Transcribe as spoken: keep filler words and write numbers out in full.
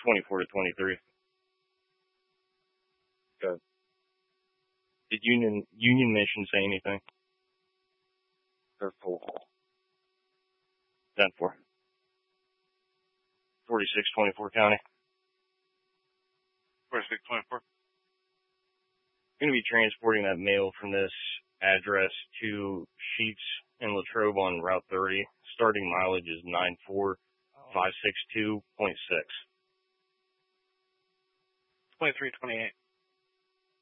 twenty-four to twenty-three. Good. Did Union Union Mission say anything? They're full. ten four. forty-six twenty-four County. forty-six twenty-four. Going to be transporting that mail from this address to Sheets and Latrobe on Route thirty. Starting mileage is nine four five six two point six. twenty-three twenty-eight.